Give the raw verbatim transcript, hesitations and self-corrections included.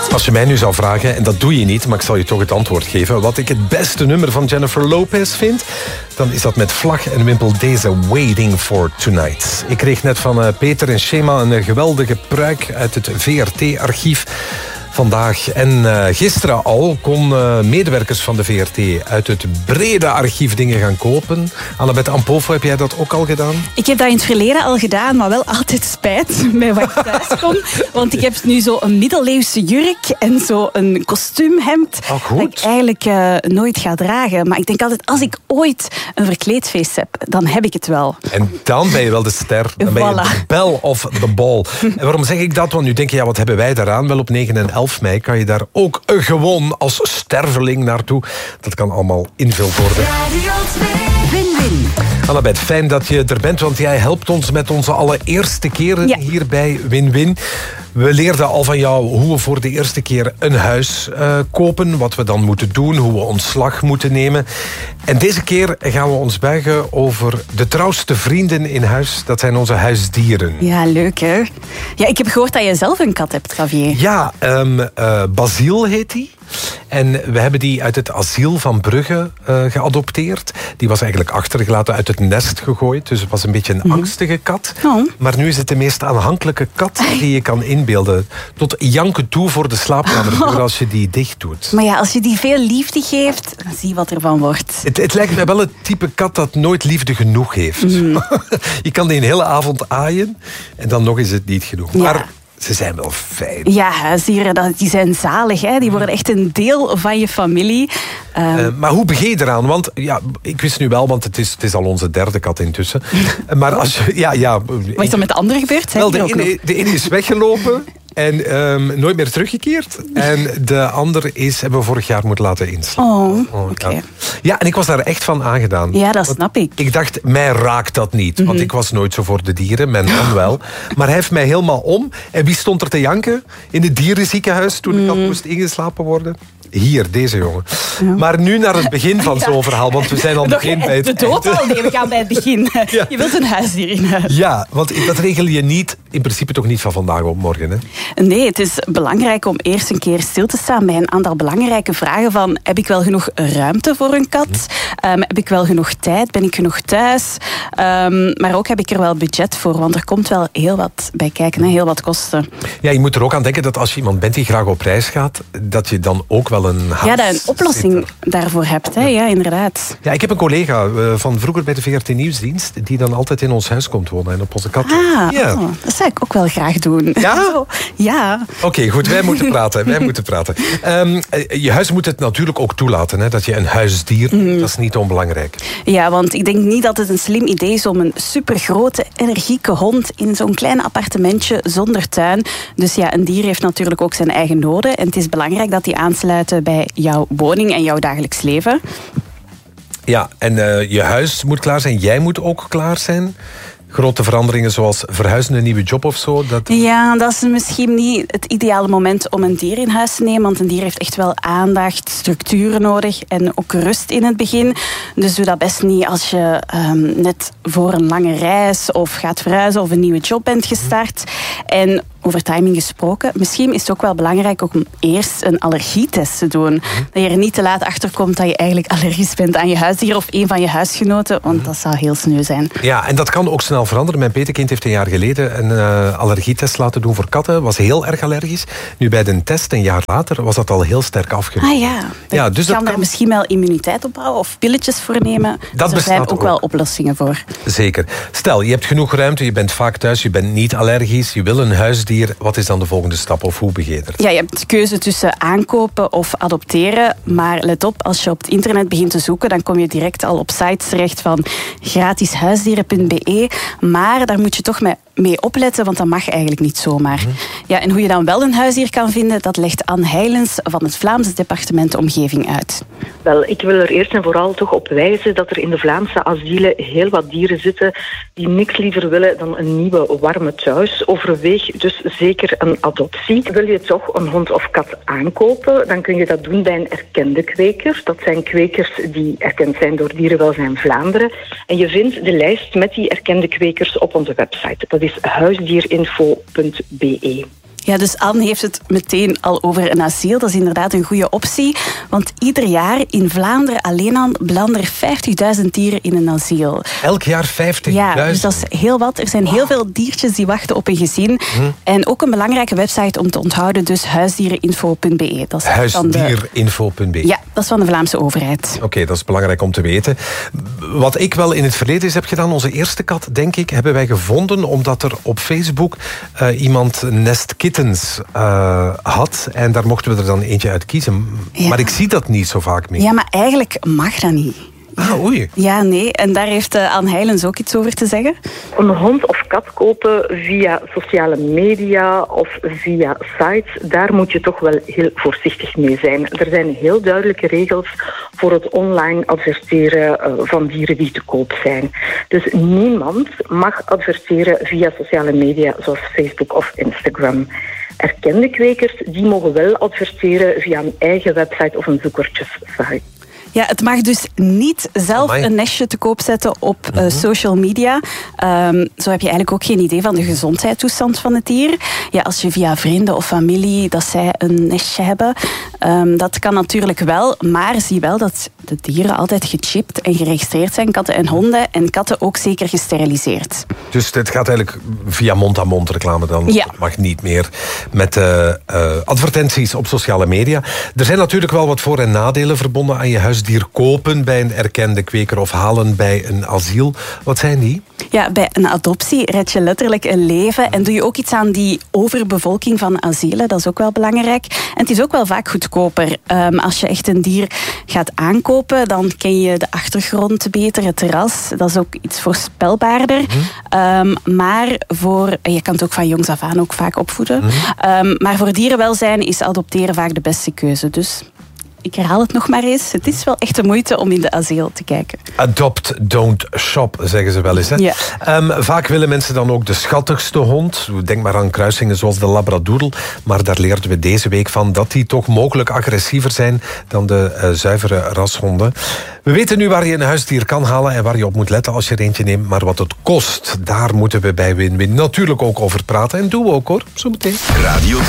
Als je mij nu zou vragen, en dat doe je niet, maar ik zal je toch het antwoord geven, wat ik het beste nummer van Jennifer Lopez vind, dan is dat met vlag en wimpel deze Waiting for Tonight. Ik kreeg net van uh, Peter en Schema een geweldige pruik uit het V R T-archief. Vandaag en uh, gisteren al kon uh, medewerkers van de V R T uit het brede archief dingen gaan kopen. Annabeth Ampofo, heb jij dat ook al gedaan? Ik heb dat in het verleden al gedaan, maar wel altijd spijt met wat ik thuis kom. Want ik heb nu zo een middeleeuwse jurk en zo een kostuumhemd oh, goed. dat ik eigenlijk uh, nooit ga dragen. Maar ik denk altijd, als ik ooit een verkleedfeest heb, dan heb ik het wel. En dan ben je wel de ster. Dan ben je Voilà. de belle of the ball. En waarom zeg ik dat? Want nu denk je, ja, wat hebben wij daaraan? Wel, op negen en elf mei kan je daar ook gewoon als sterveling naartoe. Dat kan allemaal invuld worden. Win-win. Annabeth, fijn dat je er bent, want jij helpt ons met onze allereerste keren Ja. hier bij Win-win. We leerden al van jou hoe we voor de eerste keer een huis uh, kopen, wat we dan moeten doen, hoe we ontslag moeten nemen. En deze keer gaan we ons buigen over de trouwste vrienden in huis. Dat zijn onze huisdieren. Ja, leuk hè? Ja, ik heb gehoord dat je zelf een kat hebt, Xavier. Ja, um, uh, Basile heet die. En we hebben die uit het asiel van Brugge uh, geadopteerd. Die was eigenlijk achtergelaten, uit het nest gegooid. Dus het was een beetje een mm-hmm. angstige kat. Oh. Maar nu is het de meest aanhankelijke kat die je kan inbeelden. Tot janken toe voor de slaapkamer oh. als je die dicht doet. Maar ja, als je die veel liefde geeft, dan zie je wat er van wordt. Het, het lijkt mij wel het type kat dat nooit liefde genoeg heeft. Mm. Je kan die een hele avond aaien en dan nog is het niet genoeg. Ja. Maar ze zijn wel fijn. Ja, huisdieren, die zijn zalig. Hè? Die worden echt een deel van je familie. Uh, uh, maar hoe begin je eraan? Want ja, ik wist nu wel, want het is, het is al onze derde kat intussen. Maar als je... Ja, ja, wat is er met de andere gebeurd? Wel, de ene, de ene is weggelopen en um, nooit meer teruggekeerd. En de andere is, hebben we vorig jaar moeten laten inslaan. Oh, oké. Okay. Ja. ja, en ik was daar echt van aangedaan. Ja, dat snap ik. Ik dacht, mij raakt dat niet. Mm-hmm. Want ik was nooit zo voor de dieren, mijn man wel. Maar hij heeft mij helemaal om. En wie stond er te janken in het dierenziekenhuis toen de kat mm. moest ingeslapen worden? Hier, deze jongen. Ja. Maar nu naar het begin van zo'n verhaal, want we zijn al begin bij het De dood al? Nee, we gaan bij het begin. Ja. Je wilt een huisdier in huis. Ja, want dat regel je niet, in principe toch niet van vandaag op morgen, hè? Nee, het is belangrijk om eerst een keer stil te staan bij een aantal belangrijke vragen van, heb ik wel genoeg ruimte voor een kat? Um, heb ik wel genoeg tijd? Ben ik genoeg thuis? Um, maar ook, heb ik er wel budget voor? Want er komt wel heel wat bij kijken, hè? Heel wat kosten. Ja, je moet er ook aan denken dat als je iemand bent die graag op reis gaat, dat je dan ook wel een huis... Ja, dat je een oplossing daarvoor hebt, hè? Ja, inderdaad. Ja, ik heb een collega uh, van vroeger bij de V R T Nieuwsdienst die dan altijd in ons huis komt wonen en op onze kat. Ah, ja. oh, dat zou ik ook wel graag doen. Ja? Ja. Oké, okay, goed, wij moeten praten. Wij moeten praten. Um, je huis moet het natuurlijk ook toelaten, hè, dat je een huisdier, mm. dat is niet onbelangrijk. Ja, want ik denk niet dat het een slim idee is om een supergrote, energieke hond in zo'n klein appartementje zonder tuin. Dus ja, een dier heeft natuurlijk ook zijn eigen noden en het is belangrijk dat die aansluiten bij jouw woning en jouw dagelijks leven. Ja, en uh, je huis moet klaar zijn. Jij moet ook klaar zijn. Grote veranderingen zoals verhuizen, een nieuwe job of zo. Dat... Ja, dat is misschien niet het ideale moment om een dier in huis te nemen. Want een dier heeft echt wel aandacht, structuren nodig en ook rust in het begin. Dus doe dat best niet als je um, net voor een lange reis of gaat verhuizen of een nieuwe job bent gestart. En over timing gesproken, misschien is het ook wel belangrijk om eerst een allergietest te doen. Mm-hmm. Dat je er niet te laat achter komt dat je eigenlijk allergisch bent aan je huisdier of een van je huisgenoten, want mm-hmm. dat zou heel sneu zijn. Ja, en dat kan ook snel veranderen. Mijn petekind heeft een jaar geleden een uh, allergietest laten doen voor katten. Was heel erg allergisch. Nu bij de test, een jaar later, was dat al heel sterk afgenomen. Ah ja, ja dus je kan kan... er misschien wel immuniteit opbouwen of pilletjes voor nemen. Dat dus er zijn ook, ook wel oplossingen voor. Zeker. Stel, je hebt genoeg ruimte, je bent vaak thuis, je bent niet allergisch, je wil een huisdier. Wat is dan de volgende stap of hoe begin je er? Ja, je hebt de keuze tussen aankopen of adopteren. Maar let op, als je op het internet begint te zoeken, dan kom je direct al op sites terecht van gratishuisdieren punt b e. Maar daar moet je toch mee, mee opletten, want dat mag eigenlijk niet zomaar. Mm. Ja, en hoe je dan wel een huisdier kan vinden, dat legt Anne Heijlens van het Vlaams departement Omgeving uit. Wel, ik wil er eerst en vooral toch op wijzen dat er in de Vlaamse asielen heel wat dieren zitten die niks liever willen dan een nieuwe warme thuis. Overweeg dus zeker een adoptie. Wil je toch een hond of kat aankopen, dan kun je dat doen bij een erkende kweker. Dat zijn kwekers die erkend zijn door Dierenwelzijn Vlaanderen. En je vindt de lijst met die erkende kwekers op onze website. Dat is huisdierinfo punt b e. Ja, dus Anne heeft het meteen al over een asiel. Dat is inderdaad een goede optie. Want ieder jaar in Vlaanderen alleen al belanden er vijftigduizend dieren in een asiel. Elk jaar vijftigduizend? Ja, dus dat is heel wat. Er zijn heel veel diertjes die wachten op een gezin. Hm. En ook een belangrijke website om te onthouden, dus huisdiereninfo punt be. Huisdiereninfo punt be? Ja, dat is van de Vlaamse overheid. Oké, okay, dat is belangrijk om te weten. Wat ik wel in het verleden eens heb gedaan, onze eerste kat, denk ik, hebben wij gevonden omdat er op Facebook uh, iemand Nest Kittens uh, had. En daar mochten we er dan eentje uit kiezen. Ja. Maar ik zie dat niet zo vaak meer. Ja, maar eigenlijk mag dat niet. Ah, oei. Ja, nee. En daar heeft uh, Anne Heijlens ook iets over te zeggen. Een hond of kat kopen via sociale media of via sites, daar moet je toch wel heel voorzichtig mee zijn. Er zijn heel duidelijke regels voor het online adverteren uh, van dieren die te koop zijn. Dus niemand mag adverteren via sociale media zoals Facebook of Instagram. Erkende kwekers die mogen wel adverteren via een eigen website of een zoekertjessite. Ja, het mag dus niet zelf Amai. een nestje te koop zetten op uh, mm-hmm. social media. Um, zo heb je eigenlijk ook geen idee van de gezondheidstoestand van het dier. Ja, als je via vrienden of familie dat zij een nestje hebben, um, dat kan natuurlijk wel. Maar zie wel dat de dieren altijd gechipt en geregistreerd zijn, katten en honden. En katten ook zeker gesteriliseerd. Dus het gaat eigenlijk via mond-aan-mond reclame dan? Ja. Dat mag niet meer met uh, uh, advertenties op sociale media. Er zijn natuurlijk wel wat voor- en nadelen verbonden aan je huis. Dier kopen bij een erkende kweker of halen bij een asiel. Wat zijn die? Ja, bij een adoptie red je letterlijk een leven en doe je ook iets aan die overbevolking van asielen. Dat is ook wel belangrijk. En het is ook wel vaak goedkoper. Um, als je echt een dier gaat aankopen, dan ken je de achtergrond beter, het terras. Dat is ook iets voorspelbaarder. Mm-hmm. Um, maar voor, je kan het ook van jongs af aan ook vaak opvoeden. Mm-hmm. Um, maar voor dierenwelzijn is adopteren vaak de beste keuze. Dus ik herhaal het nog maar eens. Het is wel echt de moeite om in de asiel te kijken. Adopt, don't shop, zeggen ze wel eens. Hè? Ja. Um, vaak willen mensen dan ook de schattigste hond. Denk maar aan kruisingen zoals de labradoodle. Maar daar leerden we deze week van dat die toch mogelijk agressiever zijn dan de uh, zuivere rashonden. We weten nu waar je een huisdier kan halen en waar je op moet letten als je er eentje neemt. Maar wat het kost, daar moeten we bij Win-Win natuurlijk ook over praten. En doen we ook hoor, zo meteen. Radio